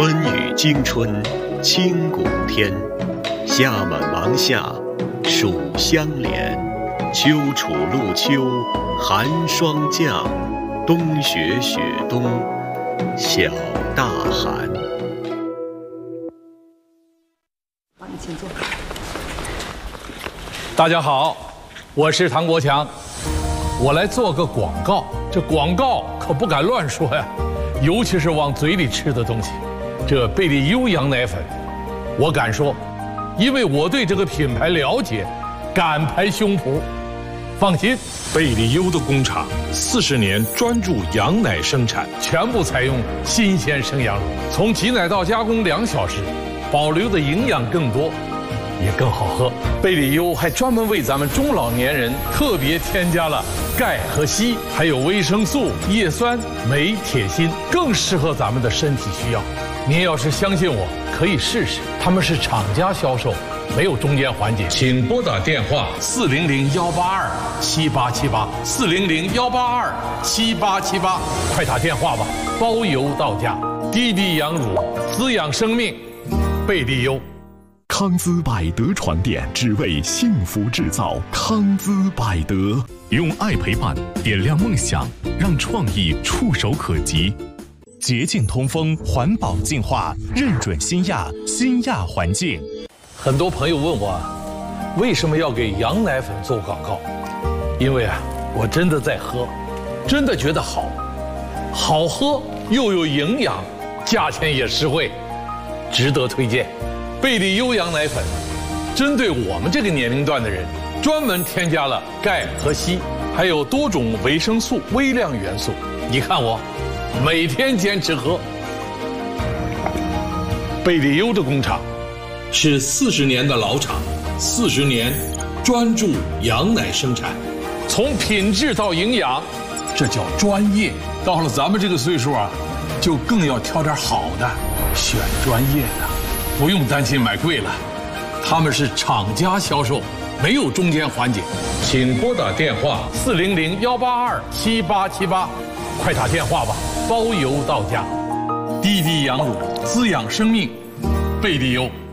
春雨惊春清谷天，夏满芒夏暑相连，秋处露秋寒霜降，冬雪雪冬小大寒。 请坐。 大家好，我是唐国强，我来做个广告。这广告可不敢乱说呀，尤其是往嘴里吃的东西。这贝利优羊奶粉，我敢说，因为我对这个品牌了解，敢拍胸脯。放心， 贝利优的工厂40年专注羊奶生产， 全部采用新鲜生羊乳，从挤奶到加工2小时，保留的营养更多，也更好喝。贝利优还专门为咱们中老年人特别添加了钙和硒，还有维生素、叶酸、镁、铁、锌，更适合咱们的身体需要。您要是相信我，可以试试。他们是厂家销售，没有中间环节。请拨打电话400-182-7878，400-182-7878，快打电话吧，包邮到家。滴滴羊乳，滋养生命，贝利优。 康姿百德床垫，只为幸福制造。康姿百德，用爱陪伴，点亮梦想，让创意触手可及。洁净通风，环保净化，认准新亚环境。 很多朋友问我，为什么要给羊奶粉做广告？因为我真的在喝，真的觉得好喝又有营养，价钱也实惠，值得推荐。贝利优羊奶粉，针对我们这个年龄段的人，专门添加了钙和硒，还有多种维生素、微量元素。你看我，每天坚持喝。贝利优的工厂是40年的老厂，40年专注羊奶生产，从品质到营养，这叫专业。到了咱们这个岁数就更要挑点好的，选专业的。不用担心买贵了，他们是厂家销售，没有中间环节。请拨打电话400-182-7878，快打电话吧，包邮到家。滴滴羊乳，滋养生命，贝利优。